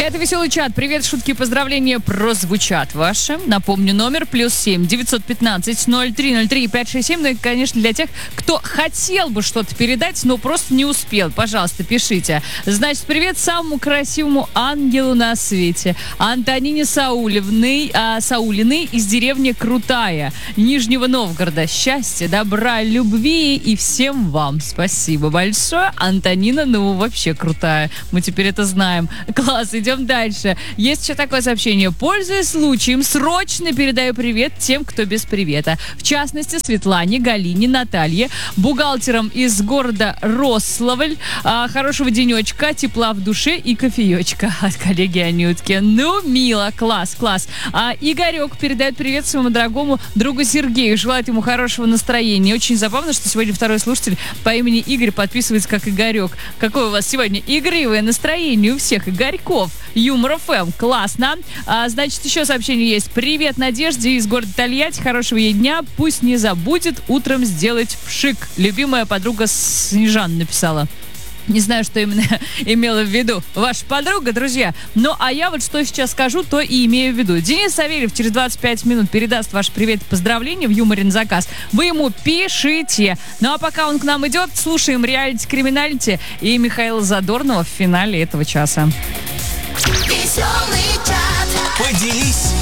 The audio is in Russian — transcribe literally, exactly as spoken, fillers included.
Это «Веселый чат». Привет, шутки, поздравления прозвучат ваши. Напомню, номер плюс семь девятьсот пятнадцать ноль три ноль три пять шесть семь. Ну и, конечно, для тех, кто хотел бы что-то передать, но просто не успел. Пожалуйста, пишите. Значит, привет самому красивому ангелу на свете. Антонине Саулевной, а, Саулиной из деревни Крутая, Нижнего Новгорода. Счастья, добра, любви и всем вам. Спасибо большое. Антонина, ну, вообще крутая. Мы теперь это знаем. Класс, идем дальше. Есть еще такое сообщение. Пользуясь случаем, срочно передаю привет тем, кто без привета. В частности, Светлане, Галине, Наталье, бухгалтерам из города Рославль. А, хорошего денечка, тепла в душе и кофеечка от коллеги Анютки. Ну, мило, класс, класс. А, Игорек передает привет своему дорогому другу Сергею. Желает ему хорошего настроения. Очень забавно, что сегодня второй слушатель по имени Игорь подписывается как Игорек. Какое у вас сегодня игривое настроение у всех Игорьков. Юмор эф эм. Классно. А, значит, еще сообщение есть. Привет, Надежде из города Тольятти. Хорошего ей дня. Пусть не забудет утром сделать вшик. Любимая подруга Снежана написала. Не знаю, что именно имела в виду ваша подруга, друзья. Ну, а я вот что сейчас скажу, то и имею в виду. Денис Савельев через двадцать пять минут передаст ваш привет и поздравления в юморе на заказ. Вы ему пишите. Ну, а пока он к нам идет, слушаем реалити-криминалити и Михаила Задорнова в финале этого часа. Веселый чат. Поделись